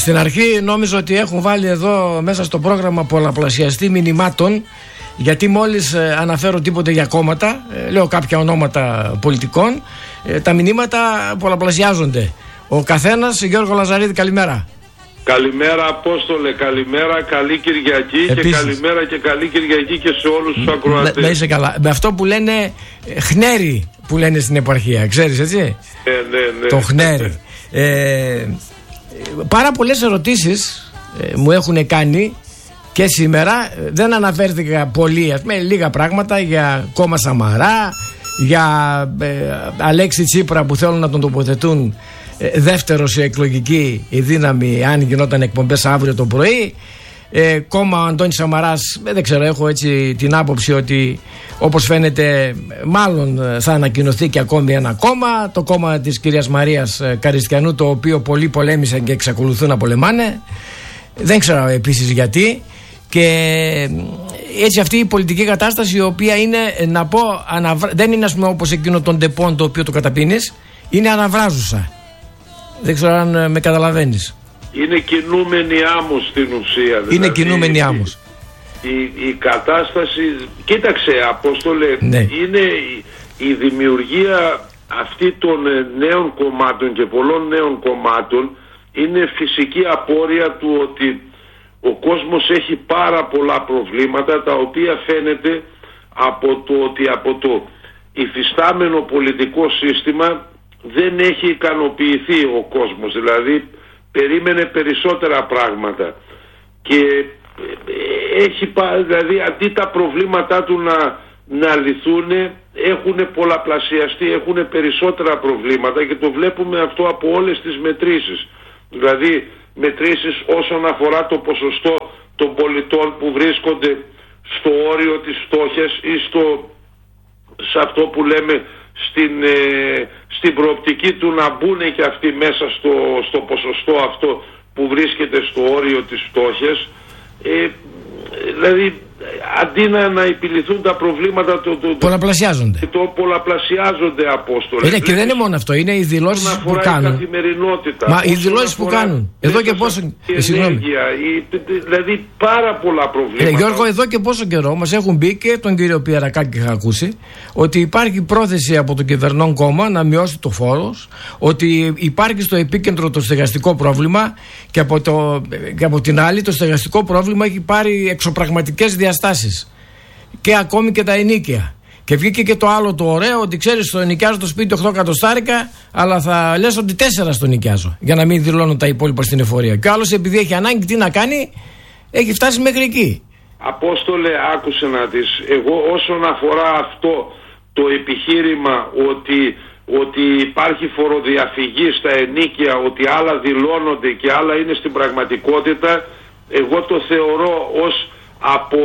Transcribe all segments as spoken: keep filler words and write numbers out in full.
Στην αρχή νόμιζα ότι έχουν βάλει εδώ μέσα στο πρόγραμμα πολλαπλασιαστή μηνυμάτων, γιατί μόλις ε, αναφέρω τίποτε για κόμματα, ε, λέω κάποια ονόματα πολιτικών, ε, τα μηνύματα πολλαπλασιάζονται. Ο καθένας. Γιώργο Λαζαρίδη, καλημέρα. Καλημέρα Απόστολε, καλημέρα, καλή Κυριακή. Επίσης. Και καλημέρα και καλή Κυριακή και σε όλους τους ακροατές. Να είσαι καλά. Με αυτό που λένε ε, χνέρι, που λένε στην επαρχία, ξέρεις έτσι. Ε, ναι, ναι. Το χνέρι. ε, πάρα πολλές ερωτήσεις ε, μου έχουν κάνει και σήμερα. Δεν αναφέρθηκα πολύ, ας πούμε, λίγα πράγματα για κόμμα Σαμαρά, για ε, Αλέξη Τσίπρα που θέλουν να τον τοποθετούν ε, δεύτερο σε εκλογική η δύναμη αν γινόταν εκπομπές αύριο το πρωί. ε, Κόμμα ο Αντώνης Σαμαράς, ε, δεν ξέρω, έχω έτσι την άποψη ότι όπως φαίνεται μάλλον θα ανακοινωθεί και ακόμη ένα κόμμα, το κόμμα της κυρίας Μαρίας Καριστιανού, το οποίο πολλοί πολέμησαν και εξακολουθούν να πολεμάνε. Δεν ξέρω επίσης γιατί. Και έτσι αυτή η πολιτική κατάσταση, η οποία είναι, να πω, αναβρα... δεν είναι, ας πούμε, όπως εκείνο τον Ντεπών, το οποίο το καταπίνεις, είναι αναβράζουσα. Δεν ξέρω αν με καταλαβαίνεις. Είναι κινούμενη άμμος στην ουσία. Δηλαδή, είναι κινούμενη άμμος. Η, η, η κατάσταση, κοίταξε Απόστολε, ναι. Είναι η, η δημιουργία αυτή των νέων κομμάτων και πολλών νέων κομμάτων είναι φυσική απόρρεια του ότι ο κόσμος έχει πάρα πολλά προβλήματα, τα οποία φαίνεται από το ότι από το υφιστάμενο πολιτικό σύστημα δεν έχει ικανοποιηθεί ο κόσμος. Δηλαδή περίμενε περισσότερα πράγματα και έχει, δηλαδή αντί τα προβλήματά του να, να λυθούν, έχουν πολλαπλασιαστεί, έχουν περισσότερα προβλήματα, και το βλέπουμε αυτό από όλες τις μετρήσεις. Δηλαδή μετρήσεις όσον αφορά το ποσοστό των πολιτών που βρίσκονται στο όριο της φτώχειας ή στο, σε αυτό που λέμε στην, ε, στην προοπτική του να μπουν και αυτοί μέσα στο, στο ποσοστό αυτό που βρίσκεται στο όριο της φτώχειας. Ε, δηλαδή αντί να, να επιληθούν τα προβλήματα το, το, πολλαπλασιάζονται το, το πολλαπλασιάζονται Απόστολε. Είναι, και δεν είναι μόνο αυτό, είναι οι δηλώσεις που κάνουν. Καθημερινότητα, μα οι δηλώσεις που κάνουν εδώ και πόσο ενέργεια, η, δηλαδή πάρα πολλά προβλήματα. Ε, Γιώργο, εδώ και πόσο καιρό μας έχουν μπει, και τον κύριο Πιερακάκη είχα ακούσει, ότι υπάρχει πρόθεση από το κυβερνών κόμμα να μειώσει το φόρος, ότι υπάρχει στο επίκεντρο το στεγαστικό πρόβλημα, και από, το, και από την άλλη το στεγαστικό πρόβλημα έχει πάρει εξωπραγματικές διαστάσεις, και ακόμη και τα ενοίκια. Και βγήκε και το άλλο το ωραίο, ότι ξέρεις, στο νοικιάζω το σπίτι οκτώ εκατοστάρικα, αλλά θα λες ότι τέσσερα στο νοικιάζω, για να μην δηλώνω τα υπόλοιπα στην εφορία. Και ο άλλος, επειδή έχει ανάγκη, τι να κάνει, έχει φτάσει μέχρι εκεί. Απόστολε, άκουσε να δεις. Εγώ όσον αφορά αυτό το επιχείρημα ότι, ότι υπάρχει φοροδιαφυγή στα ενοίκια, ότι άλλα δηλώνονται και άλλα είναι στην πραγματικότητα, εγώ το θεωρώ ως από,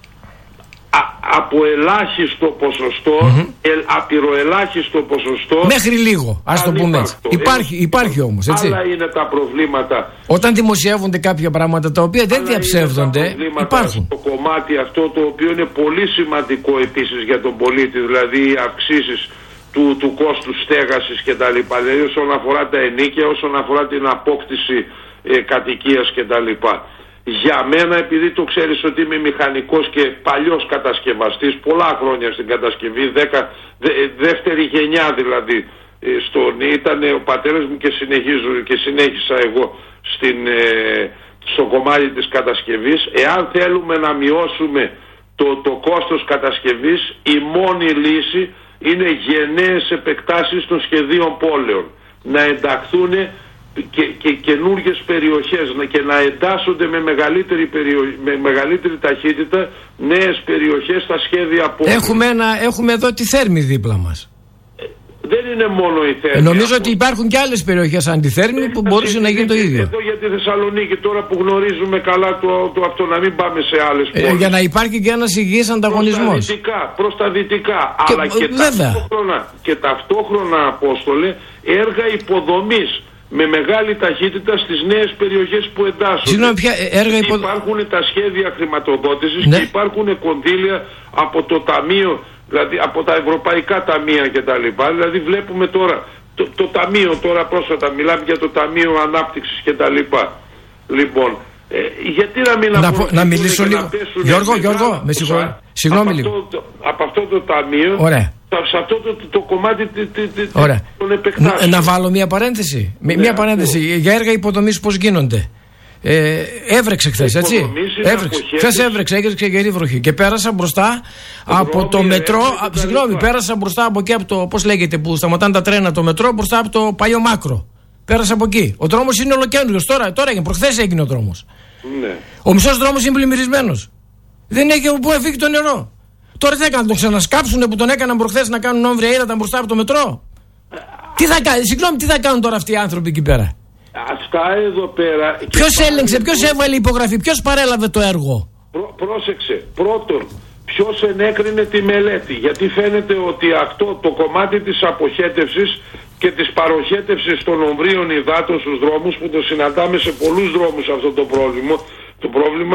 α, από ελάχιστο ποσοστό, mm-hmm. ε, απειροελάχιστο ποσοστό. Μέχρι λίγο, ας το πούμε έτσι. Υπάρχει, υπάρχει όμως, έτσι. Άλλα είναι τα προβλήματα. Όταν δημοσιεύονται κάποια πράγματα τα οποία δεν διαψεύδονται, υπάρχουν. Το κομμάτι αυτό το οποίο είναι πολύ σημαντικό επίσης για τον πολίτη, δηλαδή οι αυξήσεις του, του κόστου στέγασης κτλ. Δηλαδή όσον αφορά τα ενοίκια, όσον αφορά την απόκτηση ε, κατοικίας κτλ. Για μένα, επειδή το ξέρεις ότι είμαι μηχανικός και παλιός κατασκευαστής, πολλά χρόνια στην κατασκευή, δέκα, δε, δεύτερη γενιά δηλαδή, στον, ήταν ο πατέρας μου και συνεχίζω και συνέχισα εγώ στην, ε, στο κομμάτι της κατασκευής. Εάν θέλουμε να μειώσουμε το, το κόστος κατασκευής, η μόνη λύση είναι γενναίες επεκτάσεις των σχεδίων πόλεων. Να ενταχθούν και, και καινούργιες περιοχές και να εντάσσονται με μεγαλύτερη, περιο... με μεγαλύτερη ταχύτητα νέες περιοχές στα σχέδια πόλεων. Έχουμε, ένα, έχουμε εδώ τη Θέρμη δίπλα μας. Ε, δεν είναι μόνο η Θέρμη. Ε, νομίζω από... ότι υπάρχουν και άλλες περιοχές σαν τη Θέρμη ε, που μπορούσε να γίνει το ίδιο. Εδώ για τη Θεσσαλονίκη, τώρα που γνωρίζουμε καλά το, το αυτό, να μην πάμε σε άλλες πόλεις. Ε, για να υπάρχει και ένας υγιής ανταγωνισμός. Προς τα δυτικά, προς τα δυτικά. Και, αλλά και ταυτόχρονα, και ταυτόχρονα, Απόστολε, έργα υποδομής με μεγάλη ταχύτητα στις νέες περιοχές που εντάσσονται. Συγγνώμη, ποια έργα υπο... Υπάρχουν τα σχέδια χρηματοδότησης, ναι, και υπάρχουν κονδύλια από το ταμείο, δηλαδή από τα ευρωπαϊκά ταμεία κτλ. Δηλαδή βλέπουμε τώρα το, το ταμείο, τώρα πρόσφατα μιλάμε για το Ταμείο Ανάπτυξης κτλ. Λοιπόν, ε, γιατί να μην να, να μιλήσω λίγο. Γιώργο, Γιώργο, με συγχωρείτε. Συγγνώμη λίγο. Από αυτό το ταμείο, ωραία. σε αυτό το, το, το κομμάτι των επεκτάσεων. Να βάλω μια παρένθεση. Ναι, μία παρένθεση αυτό. Για έργα υποδομής πώς γίνονται. Ε, έβρεξε χθες, έτσι. Χθες έβρεξε, έβρεξε γερή βροχή. Και πέρασα μπροστά από το μετρό. Συγγνώμη, πέρασα μπροστά από εκεί, από το, πώς λέγεται, που σταματάνε τα τρένα, το μετρό, μπροστά από το παλιό Μάκρο. Πέρασα από εκεί. Ο δρόμος είναι ολοκαίνουργιος. Τώρα, τώρα έγινε, προχθές έγινε ο δρόμος. Ναι. Ο μισός δρόμος είναι πλημμυρισμένος. Δεν έχει από πού εφύγει το νερό. Τώρα τι θα κάνουν, τον ξανασκάψουνε που τον έκαναν προχθές να κάνουν όμβρια ύδατα μπροστά από το μετρό. Τι θα κάνει, συγγνώμη, τι θα κάνουν τώρα αυτοί οι άνθρωποι εκεί πέρα. Αυτά εδώ πέρα. Ποιος έλεγξε, ποιος έβαλε υπογραφή, ποιος παρέλαβε το έργο. Πρό, πρόσεξε. Πρώτον, ποιος ενέκρινε τη μελέτη. Γιατί φαίνεται ότι αυτό το κομμάτι της αποχέτευσης και της παροχέτευσης των ομβρίων υδάτων στους δρόμους, που το συναντάμε σε πολλούς δρόμους αυτό το πρόβλημα, το πρόβλημα,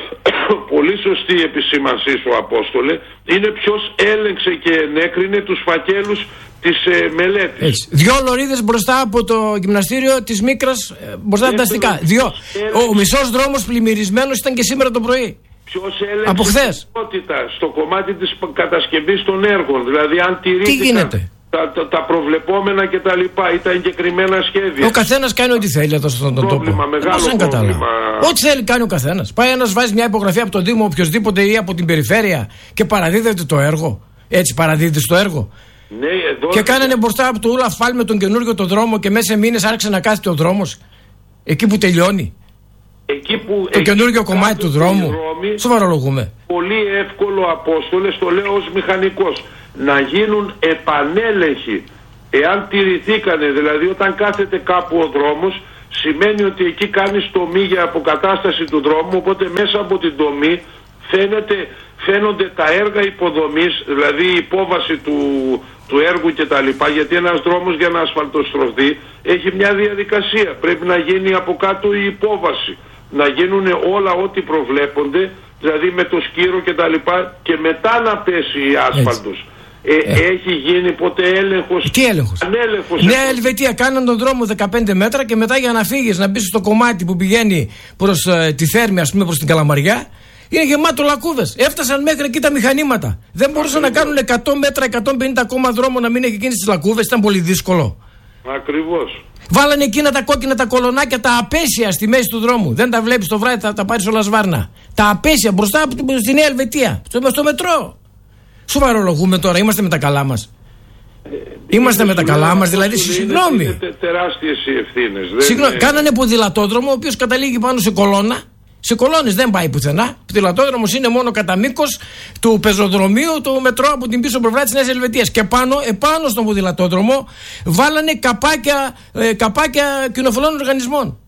πολύ σωστή η επισήμανσή σου, Απόστολε, είναι ποιος έλεγξε και ενέκρινε τους φακέλους της ε, μελέτης. Έτσι. Δυο λωρίδες μπροστά από το γυμναστήριο της Μίκρας, ε, μπροστά από τα αστικά. Δυο. Ο, ο μισός δρόμος πλημμυρισμένος ήταν και σήμερα το πρωί. Ποιος έλεγξε στο κομμάτι της κατασκευής των έργων, δηλαδή αν τηρήθηκαν. Τι γίνεται. Τα, τα, τα προβλεπόμενα και τα λοιπά ή τα εγκεκριμένα σχέδια. Ο καθένας κάνει ό,τι θέλει εδώ στον τόπο. Πρόβλημα, μεγάλο πρόβλημα. Ό,τι θέλει κάνει ο καθένας. Πάει ένας, βάζει μια υπογραφή από τον Δήμο, οποιοδήποτε ή από την περιφέρεια και παραδίδεται το έργο. Έτσι παραδίδεται στο έργο. Ναι, εδώ και κάνανε μπροστά από το Ουλαφάλ με τον καινούργιο το δρόμο και μέσα σε μήνες άρχισε να κάθεται ο δρόμος. Εκεί που τελειώνει. Εκεί που το καινούργιο κομμάτι του δρόμου. Σοβαρολογούμε. Πολύ εύκολο, Απόστολε, το λέω ως μηχανικός, να γίνουν επανέλεγχοι εάν τηρηθήκανε. Δηλαδή όταν κάθεται κάπου ο δρόμος, σημαίνει ότι εκεί κάνεις τομή για αποκατάσταση του δρόμου, οπότε μέσα από την τομή φαίνεται, φαίνονται τα έργα υποδομής, δηλαδή η υπόβαση του, του έργου κτλ. Γιατί ένας δρόμος για να ασφαλτοστρωθεί έχει μια διαδικασία. Πρέπει να γίνει από κάτω η υπόβαση, να γίνουν όλα ό,τι προβλέπονται, δηλαδή με το σκύρο κτλ. Και, και μετά να πέσει η άσφαλτος. Ε, ε. Έχει γίνει ποτέ έλεγχος? Τι έλεγχος? Ανέλεγχος. Νέα Ελβετία κάναν τον δρόμο δεκαπέντε μέτρα και μετά για να φύγεις να μπεις στο κομμάτι που πηγαίνει προς ε, τη Θέρμη, ας πούμε, προς την Καλαμαριά, είναι γεμάτο λακκούδες. Έφτασαν μέχρι εκεί τα μηχανήματα. Δεν μπορούσαν να κάνουν εκατό μέτρα, εκατόν πενήντα ακόμα δρόμο να μην έχει εκείνες τις λακκούδες. Ήταν πολύ δύσκολο. Ακριβώς. Βάλανε εκείνα τα κόκκινα τα κολονάκια, τα απέσια στη μέση του δρόμου. Δεν τα βλέπεις το βράδυ, θα τα πάρεις όλα σβάρνα. Τα απέσια μπροστά από τη, στη Νέα Ελβετία, στο, στο μετρό. Σοβαρολογούμε τώρα, είμαστε με τα καλά μας. Ε, είμαστε με τα καλά μας, δηλαδή, συγγνώμη. Είναι τε, τεράστιες οι ευθύνες. Συγγνώμη, είναι... κάνανε ποδηλατόδρομο, ο οποίος καταλήγει πάνω σε κολόνα. Σε κολόνες δεν πάει πουθενά. Ποδηλατόδρομος είναι μόνο κατά μήκος του πεζοδρομίου, του μετρό από την πίσω πλευρά της Νέας Ελβετίας. Και πάνω, επάνω στον ποδηλατόδρομο, βάλανε καπάκια, ε, καπάκια κοινοφελών οργανισμών.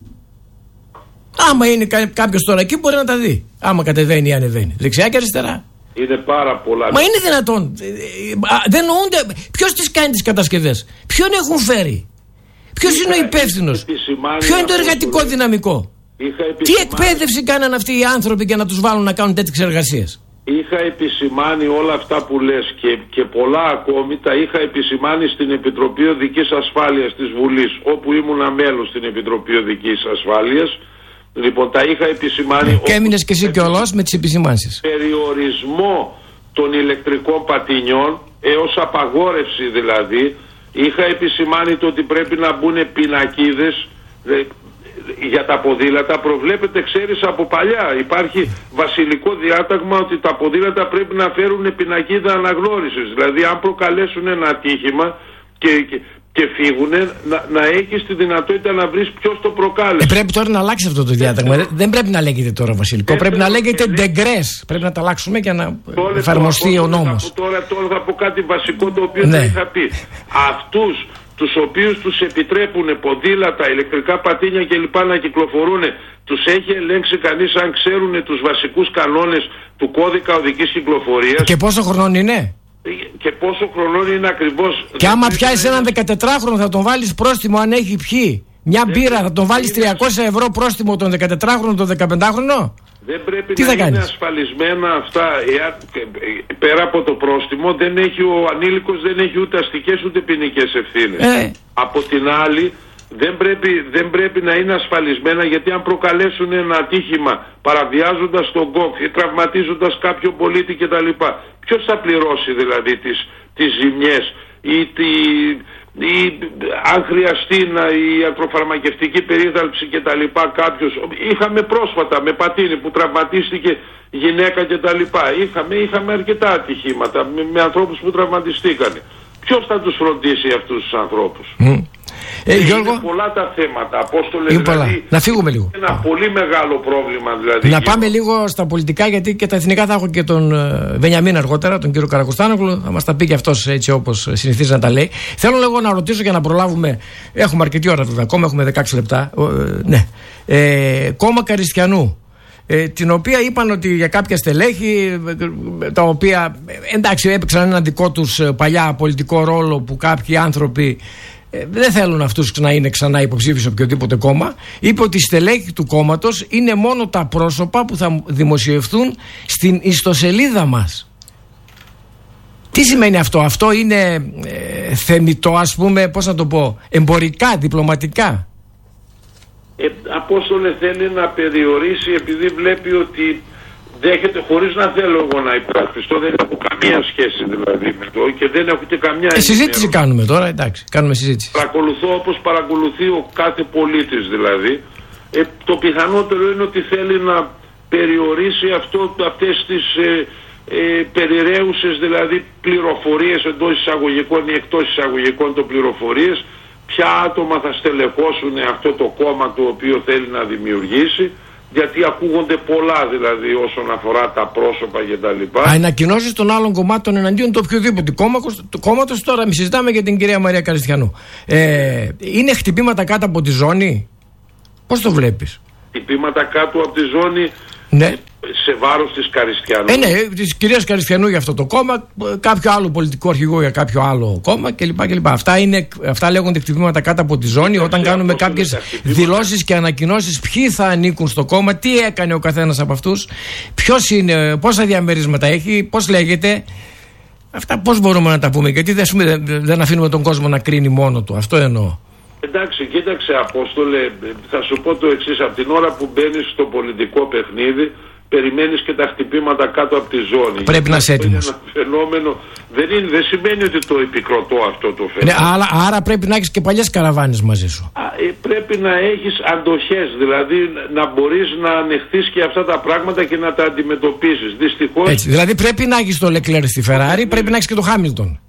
Άμα είναι κάποιος τώρα εκεί, μπορεί να τα δει. Άμα κατεβαίνει ή ανεβαίνει. Δεξιά και αριστερά. Είναι πάρα πολλά. Μα είναι δυνατόν? Δεν νοούνται. Ποιος τις κάνει τις κατασκευές? Ποιον έχουν φέρει? Ποιος είναι ο υπεύθυνος? Ποιο είναι το εργατικό δυναμικό? Τι εκπαίδευση κάναν αυτοί οι άνθρωποι για να τους βάλουν να κάνουν τέτοιες εργασίες? Είχα επισημάνει όλα αυτά που λες και, και πολλά ακόμη τα είχα επισημάνει στην Επιτροπή Οδικής Ασφάλειας της Βουλής, όπου ήμουνα μέλος στην Επιτροπή Οδικής Ασφάλειας. Λοιπόν, τα είχα επισημάνει. Και έμεινες και εσύ κιόλας με τις επισημάνσεις. Περιορισμό των ηλεκτρικών πατινιών έως απαγόρευση δηλαδή. Είχα επισημάνει το ότι πρέπει να μπουν πινακίδες για τα ποδήλατα. Προβλέπεται, ξέρεις, από παλιά. Υπάρχει βασιλικό διάταγμα ότι τα ποδήλατα πρέπει να φέρουν πινακίδα αναγνώρισης. Δηλαδή αν προκαλέσουν ένα ατύχημα και, και, και φύγουνε, να, να έχεις τη δυνατότητα να βρεις ποιος το προκάλεσε. Ε, πρέπει τώρα να αλλάξει αυτό το διάταγμα. Ε, δεν πρέπει να λέγεται τώρα βασιλικό. Ε, πρέπει να λέγεται ντεγκρές. Πρέπει να τα αλλάξουμε και να τώρα, εφαρμοστεί ο νόμος. Τώρα, τώρα θα πω κάτι βασικό το οποίο ναι. θα είχα πει. Αυτούς τους οποίους τους επιτρέπουν ποδήλατα, ηλεκτρικά πατίνια κλπ. Να κυκλοφορούν, τους έχει ελέγξει κανείς αν ξέρουν τους βασικούς κανόνες του κώδικα οδικής κυκλοφορίας? Και πόσο χρονών είναι? Και πόσο χρονών είναι ακριβώς? Και άμα πιάσεις έναν δεκατετράχρονο θα τον βάλεις πρόστιμο αν έχει πιει μια δεν μπύρα, θα τον βάλεις τριακόσια ευρώ πρόστιμο τον δεκατετράχρονο, τον δεκαπεντάχρονο? Δεν πρέπει Τι να είναι κάνεις? ασφαλισμένα αυτά. Εάν, πέρα από το πρόστιμο, δεν έχει ο ανήλικος, δεν έχει ούτε αστικές ούτε ποινικές ευθύνες. Ε. Από την άλλη, δεν πρέπει, δεν πρέπει να είναι ασφαλισμένα, γιατί αν προκαλέσουν ένα ατύχημα παραβιάζοντας τον ΚΟΚ ή τραυματίζοντας κάποιο πολίτη κτλ., ποιος θα πληρώσει δηλαδή τις, τις ζημιές ή, τη, ή αν χρειαστεί να, η ιατροφαρμακευτική περίθαλψη κτλ. Κάποιος, είχαμε πρόσφατα με πατίνι που τραυματίστηκε γυναίκα κτλ. Είχαμε, είχαμε αρκετά ατυχήματα με, με ανθρώπους που τραυματιστήκανε. Ποιος θα τους φροντίσει αυτούς τους ανθρώπους? Mm. Ε, είναι Γιώργο, πολλά τα θέματα, Απόστολε, δηλαδή, να φύγουμε λίγο. Ένα πολύ μεγάλο πρόβλημα δηλαδή. Να πάμε λίγο στα πολιτικά, γιατί και τα εθνικά θα έχω και τον Βενιαμίν αργότερα, τον κύριο Καρακοστάνογλου, θα μας τα πει και αυτός έτσι όπως συνηθίζει να τα λέει. Θέλω λίγο να ρωτήσω για να προλάβουμε, έχουμε αρκετή ώρα βέβαια, ακόμα έχουμε δεκαέξι λεπτά. Ε, ναι. ε, κόμμα Καριστιανού. Ε, την οποία είπαν ότι για κάποια στελέχη, τα οποία εντάξει έπαιξαν έναν δικό τους παλιά πολιτικό ρόλο, που κάποιοι άνθρωποι ε, δεν θέλουν αυτούς να είναι ξανά υποψήφιοι σε οποιοδήποτε κόμμα. Είπε ότι οι στελέχη του κόμματος είναι μόνο τα πρόσωπα που θα δημοσιευθούν στην ιστοσελίδα μας. Τι σημαίνει αυτό? Αυτό είναι ε, θεμιτό, ας πούμε, πώς να το πω, εμπορικά, διπλωματικά? Ε, Απόστολε, θέλει να περιορίσει, επειδή βλέπει ότι δέχεται, χωρίς να θέλω εγώ να υπερασπιστώ, δεν έχω καμία σχέση δηλαδή με το, και δεν έχω και καμιά ε, συζήτηση κάνουμε τώρα, εντάξει, κάνουμε συζήτηση. Παρακολουθώ όπως παρακολουθεί ο κάθε πολίτης δηλαδή. Ε, το πιθανότερο είναι ότι θέλει να περιορίσει αυτό, αυτές τις ε, ε, περιραίουσες δηλαδή πληροφορίες εντός εισαγωγικών ή εκτός εισαγωγικών των πληροφορίες. Ποια άτομα θα στελεχώσουν αυτό το κόμμα το οποίο θέλει να δημιουργήσει, γιατί ακούγονται πολλά δηλαδή όσον αφορά τα πρόσωπα κτλ. Ανακοινώσεις των άλλων κομμάτων εναντίον του οποιοδήποτε κόμματος. Τώρα μη συζητάμε για την κυρία Μαρία Καριστιανού. Ε, είναι χτυπήματα κάτω από τη ζώνη? Πώς το βλέπεις? Χτυπήματα κάτω από τη ζώνη, ναι, σε βάρος της Καριστιανού. Ε, ναι, της κυρίας Καριστιανού για αυτό το κόμμα, κάποιο άλλο πολιτικό αρχηγό για κάποιο άλλο κόμμα κλπ. κλπ. Αυτά, είναι, αυτά λέγονται χτυπήματα κάτω από τη ζώνη. Ε, όταν κάνουμε κάποιες δηλώσεις και ανακοινώσεις ποιοι θα ανήκουν στο κόμμα, τι έκανε ο καθένας από αυτούς, ποιος είναι, πόσα διαμερίσματα έχει, πώς λέγεται. Αυτά πώς μπορούμε να τα πούμε? Γιατί δεν, δεν αφήνουμε τον κόσμο να κρίνει μόνο του. Αυτό εννοώ. Εντάξει, κοίταξε Απόστολε, θα σου πω το εξής. Από την ώρα που μπαίνεις στο πολιτικό παιχνίδι, περιμένεις και τα χτυπήματα κάτω από τη ζώνη. Πρέπει να είσαι έτοιμος. Είναι ένα φαινόμενο, δεν, είναι, δεν σημαίνει ότι το επικροτώ αυτό το φαινόμενο. Ναι, άρα, άρα πρέπει να έχεις και παλιές καραβάνες μαζί σου. Α, ε, πρέπει να έχεις αντοχές, δηλαδή να μπορείς να ανεχθείς και αυτά τα πράγματα και να τα αντιμετωπίσεις. Δυστυχώς. Έτσι, δηλαδή πρέπει να έχεις το Λεκλέρ στη Φεράρι, πρέπει να έχεις και το Χάμιλτον.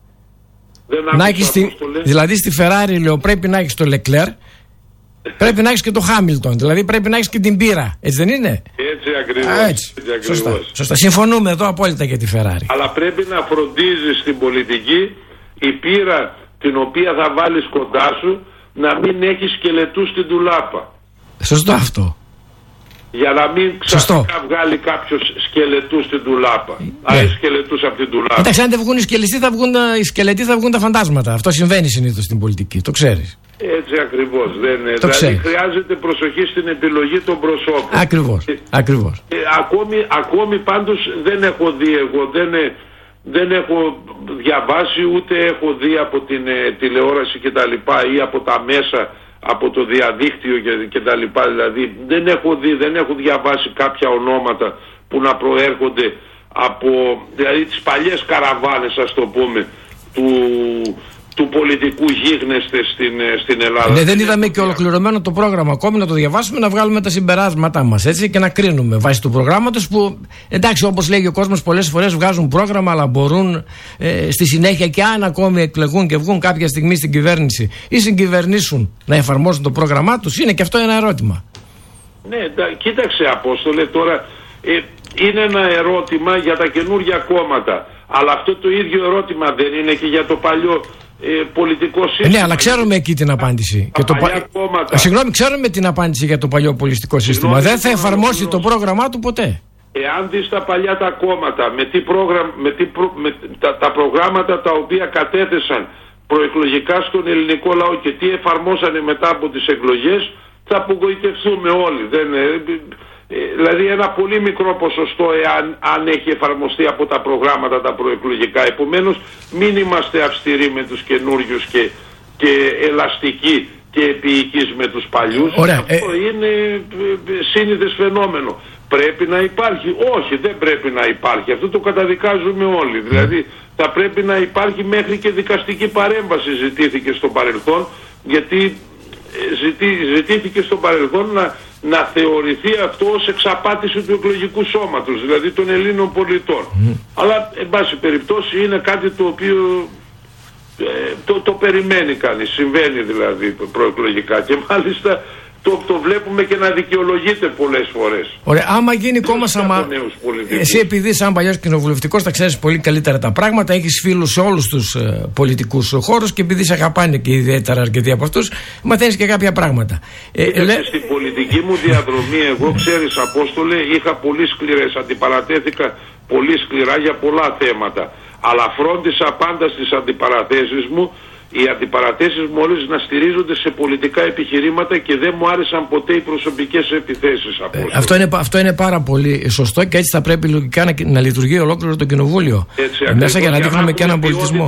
Να έχεις τη, δηλαδή στη Φεράρι λέω πρέπει να έχεις το Λεκλέρ, πρέπει να έχεις και το Χάμιλτον, δηλαδή πρέπει να έχεις και την πύρα, έτσι δεν είναι? Έτσι ακριβώς. Α, έτσι. Έτσι ακριβώς. Σωστά. Σωστά. Συμφωνούμε εδώ απόλυτα για τη Φεράρι. Αλλά πρέπει να φροντίζεις στην πολιτική η πύρα την οποία θα βάλεις κοντά σου να μην έχει σκελετούς στην τουλάπα. Σωστό αυτό. Για να μην ξαφνικά βγάλει κάποιος σκελετούς στην τουλάπα. Ναι. Άρα σκελετούς από την τουλάπα. Εντάξει, αν δεν βγουν οι σκελετοί θα βγουν, οι σκελετοί θα βγουν τα φαντάσματα. Αυτό συμβαίνει συνήθως στην πολιτική. Το ξέρεις. Έτσι ακριβώς. Δεν, το δηλαδή ξέρεις. Χρειάζεται προσοχή στην επιλογή των προσώπων. Ακριβώς. Ε, ακριβώς. Ε, ακόμη, ακόμη πάντως δεν έχω δει εγώ. Δεν, δεν έχω διαβάσει ούτε έχω δει από την ε, τηλεόραση κτλ. Ή από τα μέσα, από το διαδίκτυο και, και τα λοιπά, δηλαδή δεν έχω δει, δεν έχω διαβάσει κάποια ονόματα που να προέρχονται από δηλαδή τις παλιές καραβάνες, ας το πούμε, του, του πολιτικού γίγνεσθε στην, στην Ελλάδα. Ναι, δεν είδαμε και ολοκληρωμένο το πρόγραμμα ακόμη, να το διαβάσουμε, να βγάλουμε τα συμπεράσματά μας έτσι και να κρίνουμε βάσει του προγράμματος που εντάξει, όπως λέγει ο κόσμος, πολλές φορές βγάζουν πρόγραμμα αλλά μπορούν ε, στη συνέχεια και αν ακόμη εκλεγούν και βγουν κάποια στιγμή στην κυβέρνηση ή συγκυβερνήσουν να εφαρμόσουν το πρόγραμμά τους, είναι και αυτό ένα ερώτημα. Ναι, κοίταξε Απόστολε, τώρα ε, είναι ένα ερώτημα για τα καινούργια κόμματα, αλλά αυτό το ίδιο ερώτημα δεν είναι και για το παλιό Ε, πολιτικό σύστημα. Ναι, αλλά ξέρουμε εκεί την απάντηση. Τα και το πα... Συγγνώμη, ξέρουμε την απάντηση για το παλιό πολιτικό σύστημα. Συγγνώμη, δεν θα εφαρμόσει το πρόγραμμά του ποτέ. Εάν δεις τα παλιά τα κόμματα, με, τι πρόγραμμα, με, τι προ... με τα, τα προγράμματα τα οποία κατέθεσαν προεκλογικά στον ελληνικό λαό και τι εφαρμόσανε μετά από τις εκλογές, θα απογοητευτούμε όλοι. Δεν... Δηλαδή ένα πολύ μικρό ποσοστό εάν αν έχει εφαρμοστεί από τα προγράμματα τα προεκλογικά. Επομένως μην είμαστε αυστηροί με τους καινούριους και, και ελαστικοί και επίοικης με τους παλιούς. Ωραία, αυτό ε... είναι σύνηθες φαινόμενο. Πρέπει να υπάρχει? Όχι, δεν πρέπει να υπάρχει. Αυτό το καταδικάζουμε όλοι. Mm. Δηλαδή θα πρέπει να υπάρχει, μέχρι και δικαστική παρέμβαση ζητήθηκε στο παρελθόν, γιατί ζητή, ζητήθηκε στο παρελθόν να, να θεωρηθεί αυτό ως εξαπάτηση του εκλογικού σώματος, δηλαδή των Ελλήνων πολιτών. Mm. Αλλά εν πάση περιπτώσει είναι κάτι το οποίο ε, το, το περιμένει κανείς, συμβαίνει δηλαδή προεκλογικά, και μάλιστα Το, το βλέπουμε και να δικαιολογείται πολλές φορές. Ωραία, άμα γίνει κόμμα Σαμαρά. Εσύ, επειδή σαν παλιός κοινοβουλευτικός τα ξέρεις πολύ καλύτερα τα πράγματα, έχεις φίλους σε όλους τους ε, πολιτικούς χώρους, και επειδή σε αγαπάνε και ιδιαίτερα αρκετοί από αυτούς, μαθαίνεις και κάποια πράγματα. Ε, λέ... Στην πολιτική μου διαδρομή, εγώ, ξέρεις, Απόστολε, είχα πολύ σκληρές, αντιπαρατέθηκα πολύ σκληρά για πολλά θέματα. Αλλά φρόντισα πάντα στις αντιπαραθέσεις μου, οι αντιπαρατέσεις μου όλες να στηρίζονται σε πολιτικά επιχειρήματα, και δεν μου άρεσαν ποτέ οι προσωπικές επιθέσεις. Ε, αυτό, είναι, αυτό είναι πάρα πολύ σωστό, και έτσι θα πρέπει λογικά να, να λειτουργεί ολόκληρο το κοινοβούλιο. Έτσι, ε, μέσα για να δείχνουμε και έναν πολιτισμό.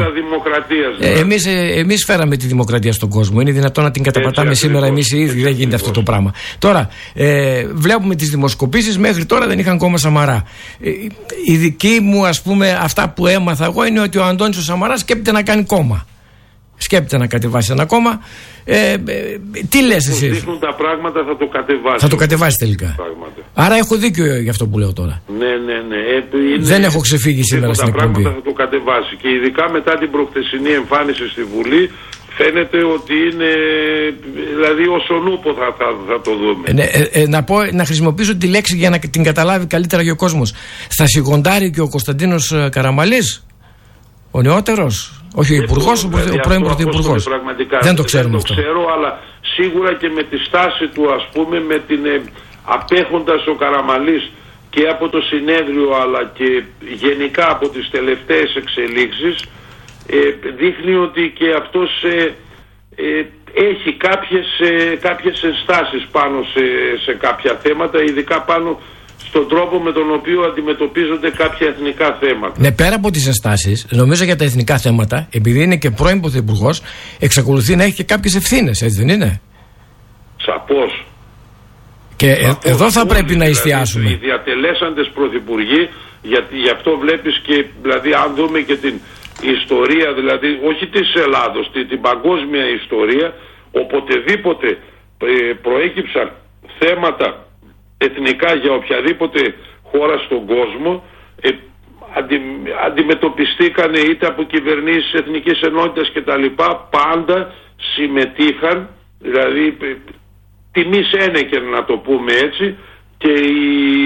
Ε, εμείς, ε, εμείς φέραμε τη δημοκρατία στον κόσμο. Είναι δυνατόν να την καταπατάμε έτσι, σήμερα εμείς οι ίδιοι? Δεν γίνεται αυτό το πράγμα. Τώρα, ε, βλέπουμε τις δημοσκοπήσεις, μέχρι τώρα δεν είχαν κόμμα Σαμαρά. Ε, η δική μου, ας πούμε, αυτά που έμαθα εγώ είναι ότι ο Αντώνης ο Σαμαράς σκέπτεται να κάνει κόμμα. Σκέπτεται να κατεβάσει ένα κόμμα. Ε, ε, τι λες εσύ? Δείχνουν τα πράγματα, θα το κατεβάσει. Θα το κατεβάσει τελικά. Πράγματα. Άρα έχω δίκιο για αυτό που λέω τώρα. Ναι, ναι, ναι. Ε, είναι, δεν έχω ξεφύγει σήμερα στην εκπομπή. Τα πράγματα θα το κατεβάσει. Και ειδικά μετά την προχθεσινή εμφάνιση στη Βουλή, φαίνεται ότι είναι, δηλαδή, ως ο νούπο θα, θα, θα το δούμε. Ε, ναι, ε, ε, να, πω, να χρησιμοποιήσω τη λέξη για να την καταλάβει καλύτερα και ο κόσμος. Θα σιγοντάρει και ο Κωνσταντίνος Καραμανλής, ο νεότερος? Όχι, ο υπουργός, ο, ο πρώην πρωθυπουργός. Δεν το ξέρουμε αυτό. Δεν το ξέρω, αλλά σίγουρα και με τη στάση του, ας πούμε, με την ε, απέχοντας ο Καραμανλής και από το συνέδριο, αλλά και γενικά από τις τελευταίες εξελίξεις, ε, δείχνει ότι και αυτός ε, ε, έχει κάποιες, ε, κάποιες ενστάσεις πάνω σε, σε κάποια θέματα, ειδικά πάνω στον τρόπο με τον οποίο αντιμετωπίζονται κάποια εθνικά θέματα. Ναι, πέρα από τις ενστάσεις, νομίζω για τα εθνικά θέματα, επειδή είναι και πρώην πρωθυπουργός, εξακολουθεί να έχει και κάποιες ευθύνες, έτσι δεν είναι? Σαφώς. Και Σαφώς, ε, εδώ θα πρέπει να εστιάσουμε. Δηλαδή, οι διατελέσαντες πρωθυπουργοί, γιατί γι' αυτό βλέπεις και, δηλαδή, αν δούμε και την ιστορία, δηλαδή, όχι της Ελλάδος, την, την παγκόσμια ιστορία, οποτεδήποτε ε, προέκυψαν θέματα εθνικά για οποιαδήποτε χώρα στον κόσμο, ε, αντι, αντιμετωπιστήκανε είτε από κυβερνήσεις εθνικής ενότητας και τα λοιπά, πάντα συμμετείχαν, δηλαδή ε, τιμής ένεκεν, να το πούμε έτσι, και οι,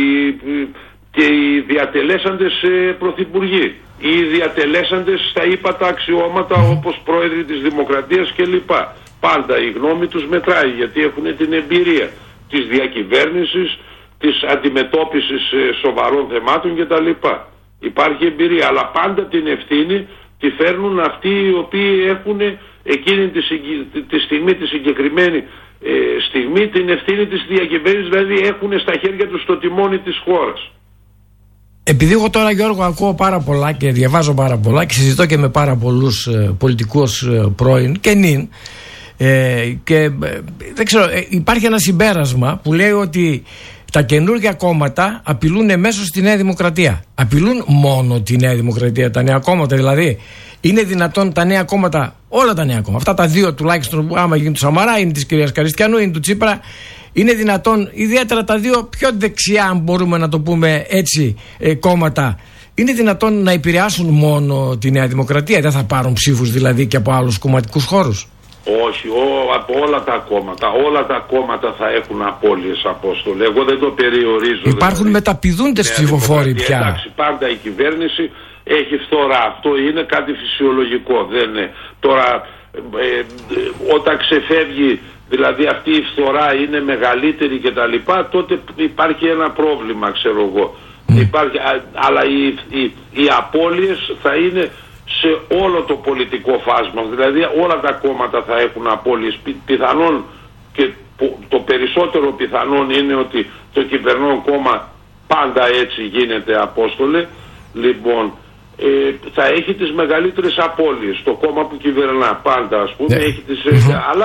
και οι διατελέσαντες ε, πρωθυπουργοί, οι διατελέσαντες στα ύπατα αξιώματα όπως πρόεδροι της Δημοκρατίας και λοιπά. Πάντα η γνώμη τους μετράει, γιατί έχουν την εμπειρία της διακυβέρνησης, της αντιμετώπισης σοβαρών θεμάτων κτλ. Υπάρχει εμπειρία, αλλά πάντα την ευθύνη τη φέρνουν αυτοί οι οποίοι έχουν εκείνη τη, τη στιγμή, τη συγκεκριμένη ε, στιγμή, την ευθύνη της διακυβέρνησης, δηλαδή έχουν στα χέρια τους το τιμόνι της χώρας. Επειδή εγώ τώρα, Γιώργο, ακούω πάρα πολλά και διαβάζω πάρα πολλά και συζητώ και με πάρα πολλούς ε, πολιτικούς ε, πρώην και νυν, Ε, και ε, δεν ξέρω, ε, υπάρχει ένα συμπέρασμα που λέει ότι τα καινούργια κόμματα απειλούν εμέσως τη Νέα Δημοκρατία. Απειλούν μόνο τη Νέα Δημοκρατία, τα νέα κόμματα? Δηλαδή, είναι δυνατόν τα νέα κόμματα, όλα τα νέα κόμματα, αυτά τα δύο τουλάχιστον, άμα γίνει του Σαμαρά, είναι της κυρίας Καριστιανού, είναι του Τσίπρα, είναι δυνατόν, ιδιαίτερα τα δύο πιο δεξιά, αν μπορούμε να το πούμε έτσι, ε, κόμματα, είναι δυνατόν να επηρεάσουν μόνο τη Νέα Δημοκρατία? Δεν θα πάρουν ψήφους δηλαδή και από άλλους κομματικούς χώρους? Όχι, ό, από όλα τα κόμματα, όλα τα κόμματα θα έχουν απώλειες, Απόστολε. Εγώ δεν το περιορίζω. Υπάρχουν δηλαδή μεταπηδούντες ψηφοφόροι πια. Εντάξει, πάντα η κυβέρνηση έχει φθορά. Αυτό είναι κάτι φυσιολογικό. Δεν είναι. Τώρα, ε, ε, όταν ξεφεύγει, δηλαδή αυτή η φθορά είναι μεγαλύτερη κτλ., τότε υπάρχει ένα πρόβλημα, ξέρω εγώ. Mm. Υπάρχει, α, αλλά οι, οι, οι απώλειες θα είναι σε όλο το πολιτικό φάσμα, δηλαδή όλα τα κόμματα θα έχουν απώλειες. Πι, πιθανόν και το περισσότερο πιθανόν είναι ότι το κυβερνών κόμμα πάντα έτσι γίνεται, Απόστολε. Λοιπόν, ε, θα έχει τις μεγαλύτερες απώλειες το κόμμα που κυβερνά πάντα, ας πούμε, yeah. έχει τις, mm-hmm. αλλά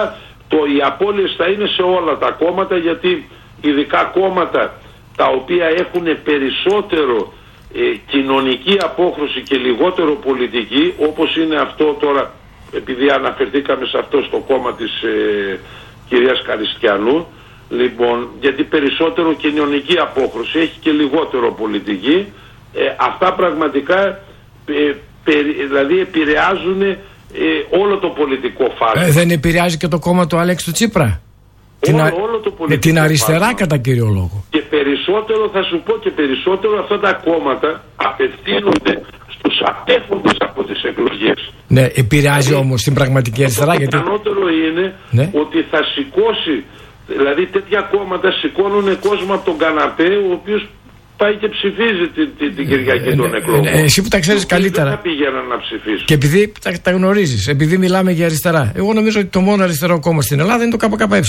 το, οι απώλειες θα είναι σε όλα τα κόμματα, γιατί ειδικά κόμματα τα οποία έχουν περισσότερο ε, κοινωνική απόχρωση και λιγότερο πολιτική, όπως είναι αυτό τώρα, επειδή αναφερθήκαμε σε αυτό στο κόμμα της ε, κυρίας Καριστιανού, λοιπόν, γιατί περισσότερο κοινωνική απόχρωση έχει και λιγότερο πολιτική, ε, αυτά πραγματικά ε, περι, δηλαδή επηρεάζουν ε, όλο το πολιτικό φάσμα. Ε, δεν επηρεάζει και το κόμμα του Αλέξη του Τσίπρα? Την, όλο, α... όλο το πολιτικό την αριστερά φάσμα. Κατά κύριο λόγο. Και περισσότερο, θα σου πω, και περισσότερο αυτά τα κόμματα απευθύνονται στους απέχοντες από τις εκλογές. Ναι, επηρεάζει όμως την πραγματική αριστερά. Το γιατί... πιθανότερο είναι ναι. ότι θα σηκώσει, δηλαδή τέτοια κόμματα σηκώνουν κόσμο από τον καναπέ, ο οποίος πάει και ψηφίζει την, την, την Κυριακή ε, των εκλογών. Ε, εσύ που τα ξέρεις καλύτερα. Δεν θα πηγαίναν να ψηφίσουν. Και επειδή τα, τα γνωρίζεις, επειδή μιλάμε για αριστερά, εγώ νομίζω ότι το μόνο αριστερό κόμμα στην Ελλάδα είναι το ΚΚΕ.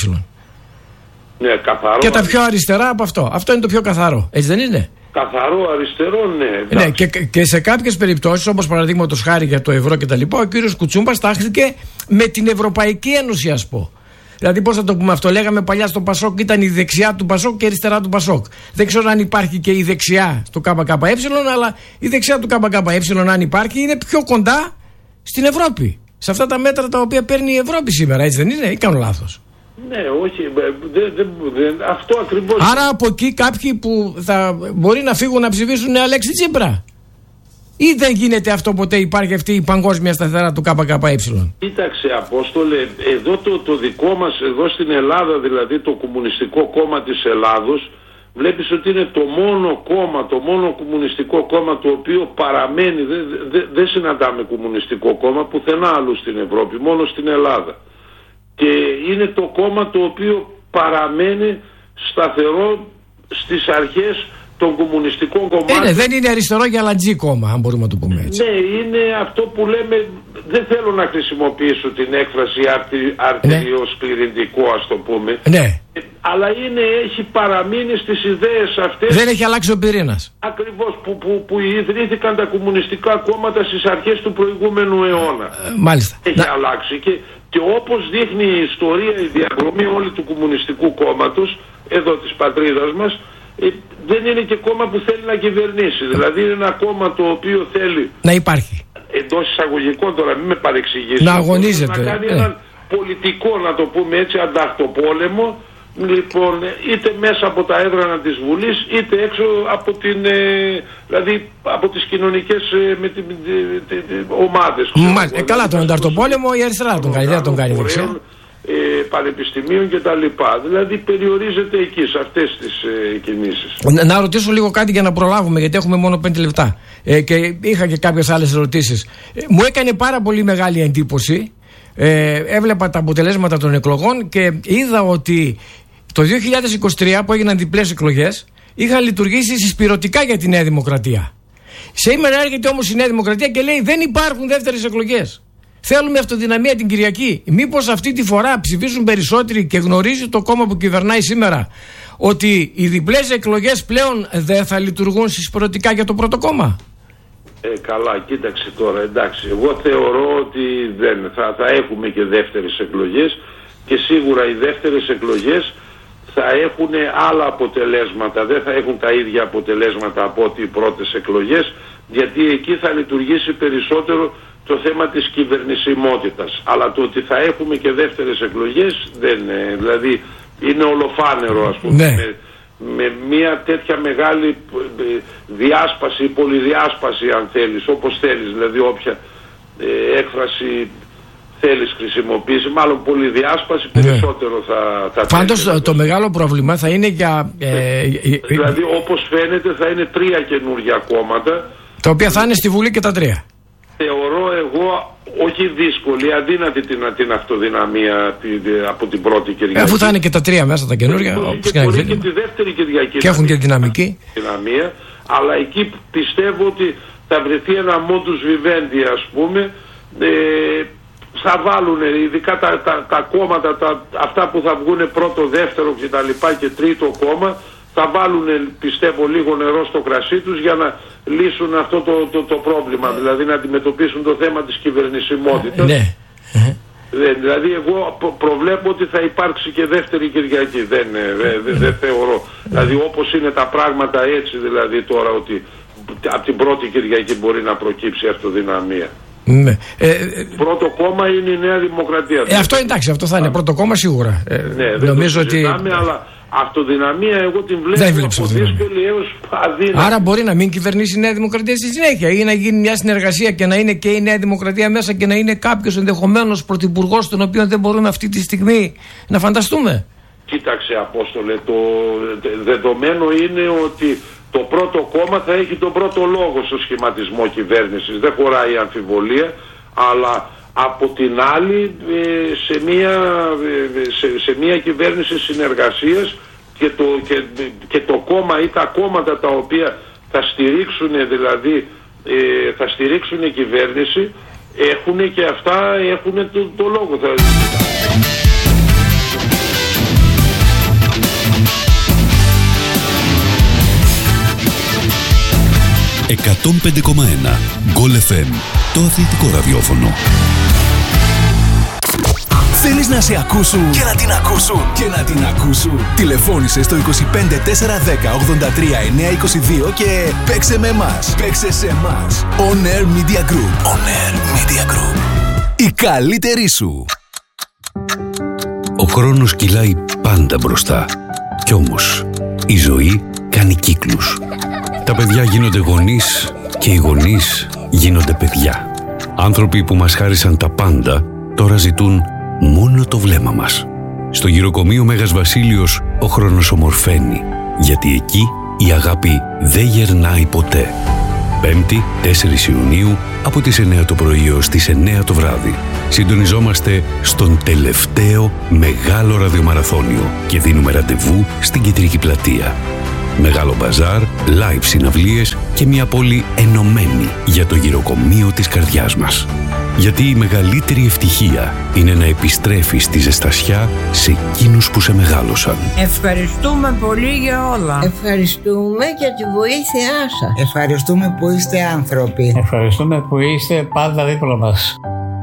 Ναι, καθαρό. Και τα πιο αριστερά από αυτό. Αυτό είναι το πιο καθαρό. Έτσι δεν είναι? Καθαρό αριστερό, ναι. Ναι, και, και σε κάποιες περιπτώσεις, όπως παραδείγματος χάρη για το ευρώ και τα λοιπά, ο κύριος Κουτσούμπας τάχθηκε με την Ευρωπαϊκή Ένωση, ας πω. Δηλαδή, πώς θα το πούμε αυτό, λέγαμε παλιά στο Πασόκ ήταν η δεξιά του Πασόκ και η αριστερά του Πασόκ. Δεν ξέρω αν υπάρχει και η δεξιά του ΚΚΕ, αλλά η δεξιά του ΚΚΕ, αν υπάρχει, είναι πιο κοντά στην Ευρώπη. Σε αυτά τα μέτρα τα οποία παίρνει η Ευρώπη σήμερα, έτσι δεν είναι, ή κάνω λάθος? Ναι, όχι, δε, δε, δε, αυτό ακριβώς. Άρα από εκεί κάποιοι που θα μπορεί να φύγουν να ψηφίσουν Αλέξη Τσίπρα, ή δεν γίνεται αυτό ποτέ, υπάρχει αυτή η παγκόσμια σταθερά του ΚΚΕ? Κοίταξε, Απόστολε, εδώ το, το δικό μας, εδώ στην Ελλάδα, δηλαδή το Κομμουνιστικό Κόμμα της Ελλάδος, βλέπεις ότι είναι το μόνο κόμμα, το μόνο κομμουνιστικό κόμμα το οποίο παραμένει, δεν δε, δε συναντάμε κομμουνιστικό κόμμα πουθενά αλλού στην Ευρώπη, μόνο στην Ελλάδα. Και είναι το κόμμα το οποίο παραμένει σταθερό στις αρχές των κομμουνιστικών κομμάτων. Είναι, δεν είναι αριστερό για λατζή κόμμα, αν μπορούμε να το πούμε έτσι. Ναι, είναι αυτό που λέμε, δεν θέλω να χρησιμοποιήσω την έκφραση αρτι, αρτηριοσκληρυντικό, ας το πούμε. Ναι. Αλλά είναι, έχει παραμείνει στις ιδέες αυτές. Δεν έχει αλλάξει ο πυρήνας. Ακριβώς, που, που, που ιδρύθηκαν τα κομμουνιστικά κόμματα στις αρχές του προηγούμενου αιώνα. Ε, μάλιστα. Έχει να... αλλάξει και, και όπως δείχνει η ιστορία, η διαδρομή όλη του Κομμουνιστικού Κόμματος, εδώ της πατρίδας μας, ε, δεν είναι και κόμμα που θέλει να κυβερνήσει. Δηλαδή είναι ένα κόμμα το οποίο θέλει να υπάρχει, εντός εισαγωγικών, τώρα μην με παρεξηγήσει, να αγωνίζεται, να κάνει ε. έναν πολιτικό, να το πούμε έτσι, ανταρτοπόλεμο, λοιπόν, είτε μέσα από τα έδρανα της Βουλής, είτε έξω από την, ε, δηλαδή από τις κοινωνικές ε, με την, ε, ε, ε, ομάδες. Μα, ε, καλά, τον ανταρτοπόλεμο η αριστερά τον κάνει, δεν τον κάνει δεξιά. Ε, πανεπιστημίων και τα λοιπά. Δηλαδή περιορίζεται εκεί, σε αυτές τις ε, κινήσεις. Να, να ρωτήσω λίγο κάτι για να προλάβουμε, γιατί έχουμε μόνο πέντε λεπτά. Ε, και είχα και κάποιες άλλες ερωτήσεις. Ε, μου έκανε πάρα πολύ μεγάλη εντύπωση. Ε, έβλεπα τα αποτελέσματα των εκλογών και είδα ότι το δύο χιλιάδες είκοσι τρία που έγιναν διπλές εκλογές είχαν λειτουργήσει συσπηρωτικά για τη Νέα Δημοκρατία. Σήμερα έρχεται όμως η Νέα Δημοκρατία και λέει δεν υπάρχουν δεύτερες εκλογές. Θέλουμε αυτοδυναμία την Κυριακή. Μήπως αυτή τη φορά ψηφίσουν περισσότεροι και γνωρίζει το κόμμα που κυβερνάει σήμερα ότι οι διπλές εκλογές πλέον δεν θα λειτουργούν συσπηρωτικά για το πρώτο κόμμα? Ε, καλά, κοίταξε τώρα, εντάξει. Εγώ θεωρώ ότι δεν θα, θα έχουμε και δεύτερες εκλογές και σίγουρα οι δεύτερες εκλογές θα έχουν άλλα αποτελέσματα. Δεν θα έχουν τα ίδια αποτελέσματα από ό,τι οι πρώτες εκλογές, γιατί εκεί θα λειτουργήσει περισσότερο το θέμα της κυβερνησιμότητας. Αλλά το ότι θα έχουμε και δεύτερες εκλογές δεν είναι. Δηλαδή είναι ολοφάνερο, ας πούμε. Ναι. Με, με μια τέτοια μεγάλη διάσπαση, πολυδιάσπαση αν θέλεις, όπως θέλεις, δηλαδή όποια ε, έκφραση θέλεις χρησιμοποιήσει, μάλλον πολυδιάσπαση περισσότερο θα, θα Πάντως θέλει. το μεγάλο πρόβλημα θα είναι για... Ε, ε, δηλαδή όπως φαίνεται θα είναι τρία καινούργια κόμματα, τα οποία θα είναι στη Βουλή και τα τρία. Θεωρώ εγώ όχι δύσκολη, αδύνατη την, την αυτοδυναμία την, από την πρώτη Κυριακή. Αφού θα είναι και τα τρία μέσα τα καινούργια. Και, και, μπορεί και τη δεύτερη Κυριακή. Και έχουν και δυναμική. Δυναμία, αλλά εκεί πιστεύω ότι θα βρεθεί ένα modus vivendi, ας πούμε. Ε, θα βάλουν ειδικά τα, τα, τα κόμματα, τα, αυτά που θα βγουν πρώτο, δεύτερο και τα λοιπά και τρίτο κόμμα, θα βάλουν πιστεύω λίγο νερό στο κρασί τους για να λύσουν αυτό το, το, το πρόβλημα, δηλαδή να αντιμετωπίσουν το θέμα της κυβερνησιμότητας. Ναι. Δηλαδή εγώ προβλέπω ότι θα υπάρξει και δεύτερη Κυριακή. Δεν, δεν, δεν θεωρώ. Δηλαδή όπως είναι τα πράγματα έτσι δηλαδή τώρα, ότι από την πρώτη Κυριακή μπορεί να προκύψει αυτοδυναμία. Ναι. Ε, πρώτο κόμμα είναι η Νέα Δημοκρατία. Ε, αυτό εντάξει, αυτό θα είναι πρώτο κόμμα σίγουρα. Ε, ναι, δεν νομίζω το ότι... αλλά αυτοδυναμία εγώ την βλέπω από δύσκολη έως αδύναμη. Άρα μπορεί να μην κυβερνήσει η Νέα Δημοκρατία στη συνέχεια ή να γίνει μια συνεργασία και να είναι και η Νέα Δημοκρατία μέσα και να είναι κάποιος ενδεχομένως πρωθυπουργός τον οποίο δεν μπορούμε αυτή τη στιγμή να φανταστούμε. Κοίταξε Απόστολε, το δεδομένο είναι ότι το πρώτο κόμμα θα έχει τον πρώτο λόγο στο σχηματισμό κυβέρνησης. Δεν χωράει αμφιβολία, αλλά από την άλλη σε μια, σε, σε μια κυβέρνηση συνεργασίας και το, και, και το κόμμα ή τα κόμματα τα οποία θα στηρίξουν, δηλαδή θα στηρίξουν η κυβέρνηση, έχουν και αυτά έχουν το, το λόγο. εκατόν πέντε κόμμα ένα Γκολ εφ εμ, το αθλητικό ραδιόφωνο. Θέλεις να σε ακούσουν και να την ακούσουν και να την ακούσουν? Τηλεφώνησε στο είκοσι πέντε τέσσερα δέκα ογδόντα τρία εννιακόσια είκοσι δύο και παίξε με εμάς. Παίξε σε εμάς. On Air Media Group. On Air Media Group. Η καλύτερη σου. Ο χρόνος κυλάει πάντα μπροστά. Κι όμως η ζωή κάνει κύκλους. Τα παιδιά γίνονται γονείς και οι γονείς γίνονται παιδιά. Άνθρωποι που μας χάρισαν τα πάντα τώρα ζητούν μόνο το βλέμμα μας. Στο γυροκομείο Μέγας Βασίλειος ο χρόνος ομορφαίνει, γιατί εκεί η αγάπη δεν γερνάει ποτέ. Πέμπτη, τέσσερις Ιουνίου, από τις εννιά το πρωί ως τις εννιά το βράδυ. Συντονιζόμαστε στον τελευταίο μεγάλο ραδιομαραθώνιο και δίνουμε ραντεβού στην Κεντρική Πλατεία. Μεγάλο μπαζάρ, live συναυλίες και μια πόλη ενωμένη για το γυροκομείο της καρδιάς μας. Γιατί η μεγαλύτερη ευτυχία είναι να επιστρέφεις τη ζεστασιά σε εκείνους που σε μεγάλωσαν. Ευχαριστούμε πολύ για όλα. Ευχαριστούμε για τη βοήθειά σας. Ευχαριστούμε που είστε άνθρωποι. Ευχαριστούμε που είστε πάντα δίπλα μας.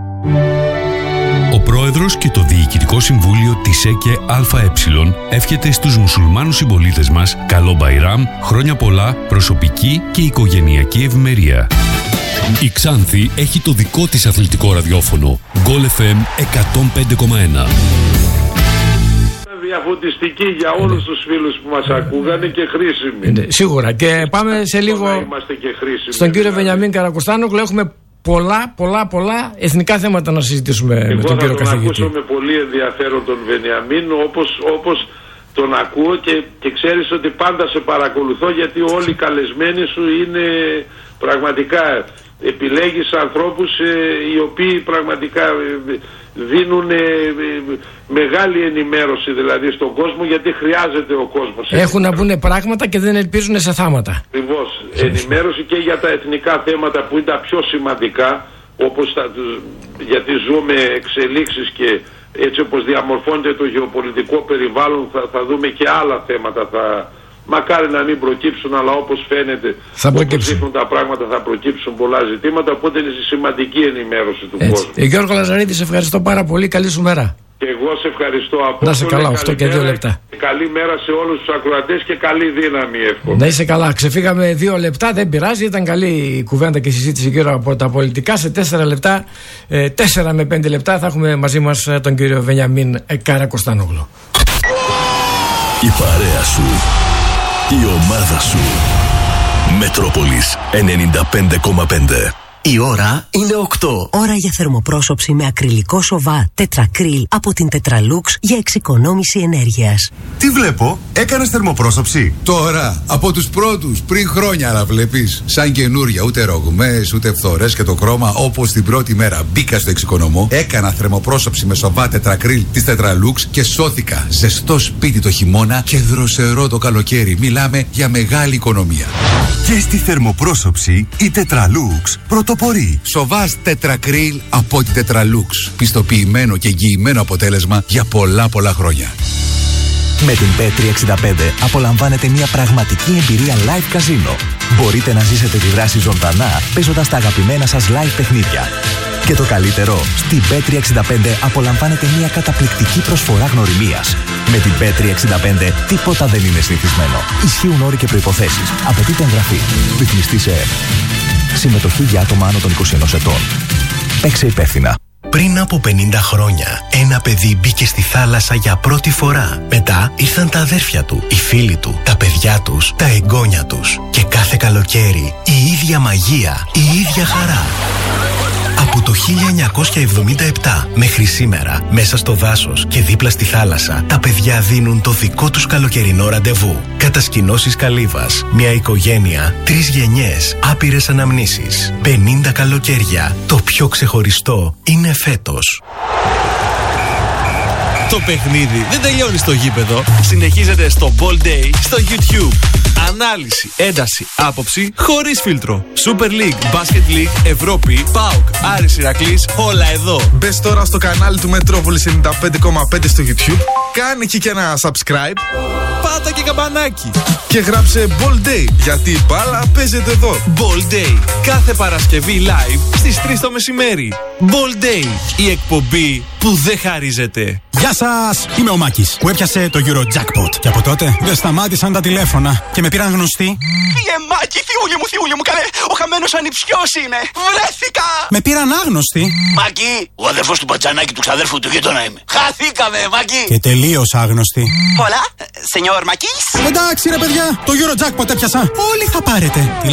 Ο πρόεδρος και το Διοικητικό Συμβούλιο της ΕΚΕ ΑΕ εύχεται στους μουσουλμάνους συμπολίτες μας καλό Μπαϊράμ, χρόνια πολλά, προσωπική και οικογενειακή ευημερία. Η Ξάνθη έχει το δικό της αθλητικό ραδιόφωνο. Γκολ εφ εμ εκατόν πέντε κόμμα ένα. Διαφωτιστική για όλους τους φίλους που μας ακούγανε και χρήσιμη. Ναι, σίγουρα. Και πάμε σε λίγο και στον κύριο Βενιαμίν Καρακοστάνογλου. Έχουμε πολλά, πολλά, πολλά εθνικά θέματα να συζητήσουμε. Εγώ με τον κύριο καθηγητή. Εγώ θα τον ακούσω με πολύ ενδιαφέρον τον Βενιαμίν, όπως, όπως τον ακούω και, και ξέρεις ότι πάντα σε παρακολουθώ, γιατί όλοι οι καλεσμένοι σου είναι πραγματικά, επιλέγεις ανθρώπους ε, οι οποίοι πραγματικά ε, δίνουν ε, ε, μεγάλη ενημέρωση δηλαδή στον κόσμο, γιατί χρειάζεται ο κόσμος. Έχουν να πούνε πράγματα και δεν ελπίζουν σε θάματα. Ακριβώς. Ενημέρωση και για τα εθνικά θέματα που είναι τα πιο σημαντικά, όπως τα, γιατί ζούμε εξελίξεις και έτσι όπως διαμορφώνεται το γεωπολιτικό περιβάλλον θα, θα δούμε και άλλα θέματα. Θα, μακάρι να μην προκύψουν, αλλά όπως φαίνεται, όπως δείχνουν τα πράγματα, θα προκύψουν πολλά ζητήματα. Οπότε είναι σημαντική ενημέρωση του έτσι. κόσμου. Ε, Γιώργο Λαζαρίδη, σε ευχαριστώ πάρα πολύ. Καλή σου μέρα. Και εγώ σε ευχαριστώ. Απόστολε, να είσαι καλά, οκτώ και δύο λεπτά. Καλή μέρα σε όλους τους ακροατές και καλή δύναμη, εύχομαι. Να είσαι καλά. Ξεφύγαμε δύο λεπτά, δεν πειράζει. Ήταν καλή η κουβέντα και η συζήτηση γύρω από τα πολιτικά. Σε τέσσερα λεπτά, τέσσερα με πέντε λεπτά θα έχουμε μαζί μας τον κύριο Βενιαμίν Καρακοστάνογλου. Η παρέα σου, η ομάδα σου. Μετρόπολης ενενήντα πέντε κόμμα πέντε. Η ώρα είναι οκτώ. Ώρα για θερμοπρόσωψη με ακριλικό σοβά τετρακρίλ από την Tetralux για εξοικονόμηση ενέργειας. Τι βλέπω, έκανες θερμοπρόσωψη? Τώρα, από τους πρώτους, πριν χρόνια, αλλά βλέπεις, σαν καινούρια, ούτε ρογμές, ούτε φθορές και το χρώμα, όπως την πρώτη μέρα μπήκα στο εξοικονομώ, έκανα θερμοπρόσωψη με σοβά τετρακρίλ της Tetralux και σώθηκα. Ζεστό σπίτι το χειμώνα και δροσερό το καλοκαίρι. Μιλάμε για μεγάλη οικονομία. Και στη θερμοπρόσωψη η Tetralux πρωτοπορεί. Σοβάς τετρακρίλ από τη Tetralux. Πιστοποιημένο και εγγυημένο αποτέλεσμα για πολλά πολλά χρόνια. Με την πι τριακόσια εξήντα πέντε απολαμβάνετε μια πραγματική εμπειρία live καζίνο. Μπορείτε να ζήσετε τη δράση ζωντανά παίζοντας τα αγαπημένα σας live παιχνίδια. Και το καλύτερο, στην μπι τριακόσια εξήντα πέντε απολαμβάνετε μια καταπληκτική προσφορά γνωριμίας. Με την μπι τριακόσια εξήντα πέντε τίποτα δεν είναι συνηθισμένο. Ισχύουν όροι και προϋποθέσεις. Απαιτείται εγγραφή. Ρυθμιστής ΕΕΠ. Συμμετοχή για άτομα άνω των είκοσι ενός ετών. Παίξε υπεύθυνα. Πριν από πενήντα χρόνια, ένα παιδί μπήκε στη θάλασσα για πρώτη φορά. Μετά ήρθαν τα αδέρφια του, οι φίλοι του, τα παιδιά τους, τα εγγόνια τους. Και κάθε καλοκαίρι, η ίδια μαγεία, η ίδια χαρά. Από το χίλια εννιακόσια εβδομήντα επτά μέχρι σήμερα, μέσα στο δάσος και δίπλα στη θάλασσα, τα παιδιά δίνουν το δικό τους καλοκαιρινό ραντεβού. Κατασκηνώσεις Καλύβας, μια οικογένεια, τρεις γενιές, άπειρες αναμνήσεις, πενήντα καλοκαίρια. Το πιο ξεχωριστό είναι φέτος. Το παιχνίδι δεν τελειώνει στο γήπεδο. Συνεχίζεται στο Ball Day στο YouTube. Ανάλυση, ένταση, άποψη χωρίς φίλτρο. Super League, Basket League, Ευρώπη, ΠΑΟΚ, Άρης Ηρακλής, όλα εδώ. Μπες τώρα στο κανάλι του Μετρόπολης ενενήντα πέντε κόμμα πέντε στο YouTube. Κάνε εκεί και ένα subscribe. Πάτα και καμπανάκι. Και γράψε Ball Day, γιατί η μπάλα παίζεται εδώ. Ball Day, κάθε Παρασκευή live στις τρεις το μεσημέρι. Ball Day, η εκπομπή που δεν χαρίζεται. Γεια σας, είμαι ο Μάκης που έπιασε το Eurojackpot. Και από τότε δεν σταμάτησαν τα τηλέφωνα και με πήραν γνωστοί. Φύγε Μάκη, θιούλη μου, θιούλη μου, καλέ, ο χαμένος ανιψιός είναι. Βρέθηκα! Με πήραν άγνωστοι. Μάκη, ο αδερφός του Πατσανάκη του ξαδέρφου του γείτονα είμαι. Χαθήκαμε, Μάκη. Και τελείως άγνωστοι. Πολλά, σενιόρ Μάκης. Εντάξει ρε παιδιά, το Eurojackpot έπιασα. Όλοι θα πάρετε.